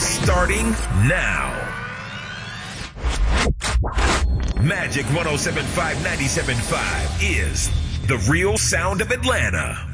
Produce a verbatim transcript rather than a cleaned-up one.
is starting now. Magic one oh seven point five, ninety-seven point five is the real sound of Atlanta.